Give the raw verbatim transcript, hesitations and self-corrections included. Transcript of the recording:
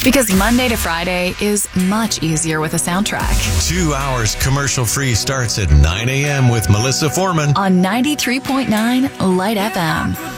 Because Monday to Friday is much easier with a soundtrack. Two hours commercial-free starts at nine a.m. with Melissa Foreman On ninety-three point nine Light F M.